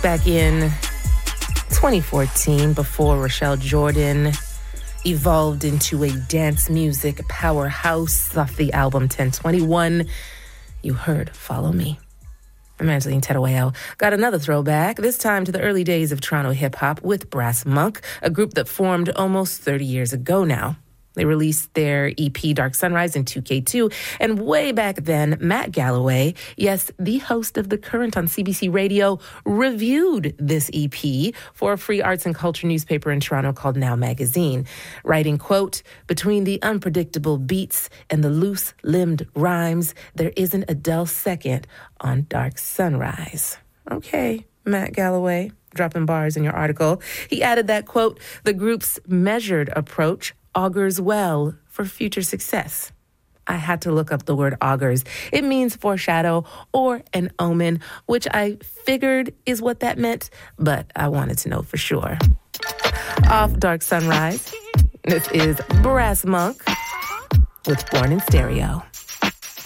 back in 2014 before Rochelle Jordan evolved into a dance music powerhouse off the album 1021. You heard Follow Me. I'm Angeline Terueo. Got another throwback, this time to the early days of Toronto hip-hop with Brass Monk, a group that formed almost 30 years ago now. They released their EP Dark Sunrise in 2K2, and way back then, Matt Galloway, yes, the host of The Current on CBC Radio, reviewed this EP for a free arts and culture newspaper in Toronto called Now Magazine, writing, quote, "Between the unpredictable beats and the loose-limbed rhymes, there isn't a dull second on Dark Sunrise." Okay, Matt Galloway, dropping bars in your article. He added that, quote, "The group's measured approach augurs well for future success." I had to look up the word augurs. It means foreshadow or an omen, which I figured is what that meant, but I wanted to know for sure. Off Dark Sunrise, this is Brass Monk with Born in Stereo.